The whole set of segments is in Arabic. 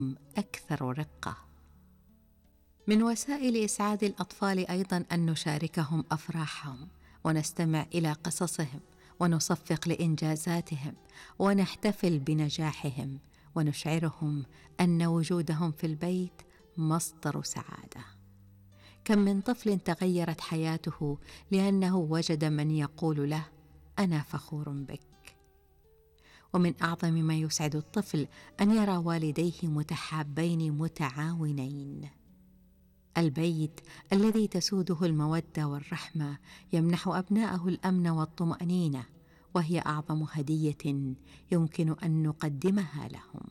أكثر رقة. من وسائل إسعاد الأطفال أيضاً أن نشاركهم أفراحهم، ونستمع إلى قصصهم، ونصفق لإنجازاتهم، ونحتفل بنجاحهم، ونشعرهم أن وجودهم في البيت مصدر سعادة. كم من طفل تغيرت حياته لأنه وجد من يقول له: أنا فخور بك. ومن أعظم ما يسعد الطفل أن يرى والديه متحابين متعاونين. البيت الذي تسوده المودة والرحمة يمنح أبناءه الأمن والطمأنينة، وهي أعظم هدية يمكن أن نقدمها لهم.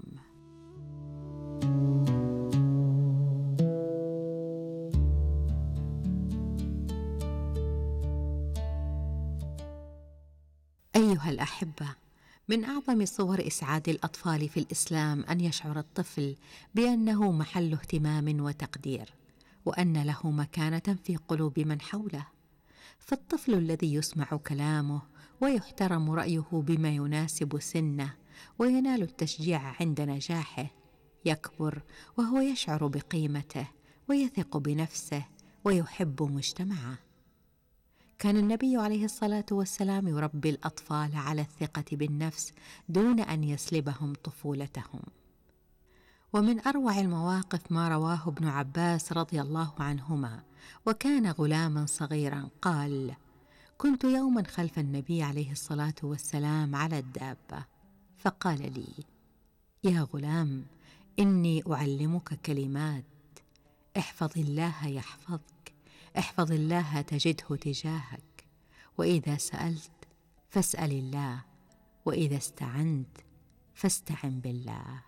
أيها الأحبة، من أعظم صور إسعاد الأطفال في الإسلام أن يشعر الطفل بأنه محل اهتمام وتقدير، وأن له مكانة في قلوب من حوله. فالطفل الذي يسمع كلامه ويحترم رأيه بما يناسب سنه وينال التشجيع عند نجاحه يكبر وهو يشعر بقيمته ويثق بنفسه ويحب مجتمعه. كان النبي عليه الصلاة والسلام يربي الأطفال على الثقة بالنفس دون أن يسلبهم طفولتهم. ومن أروع المواقف ما رواه ابن عباس رضي الله عنهما، وكان غلاما صغيرا، قال: كنت يوما خلف النبي عليه الصلاة والسلام على الدابة، فقال لي: يا غلام، إني أعلمك كلمات، احفظ الله يحفظك، احفظ الله تجده تجاهك، وإذا سألت فاسأل الله، وإذا استعنت فاستعن بالله.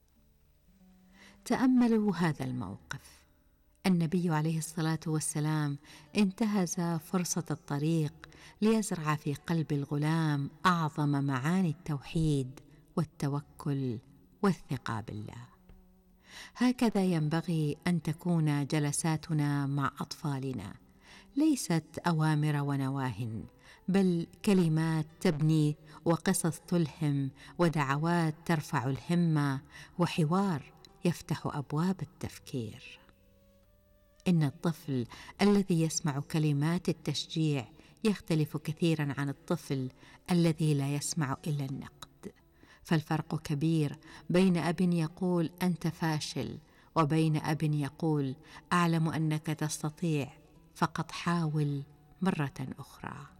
تأملوا هذا الموقف. النبي عليه الصلاة والسلام انتهز فرصة الطريق ليزرع في قلب الغلام أعظم معاني التوحيد والتوكل والثقة بالله. هكذا ينبغي أن تكون جلساتنا مع أطفالنا، ليست أوامر ونواه، بل كلمات تبني، وقصص تلهم، ودعوات ترفع الهمة، وحوار يفتح أبواب التفكير. إن الطفل الذي يسمع كلمات التشجيع يختلف كثيرا عن الطفل الذي لا يسمع إلا النقد. فالفرق كبير بين أب يقول أنت فاشل، وبين أب يقول أعلم أنك تستطيع، فقط حاول مرة أخرى.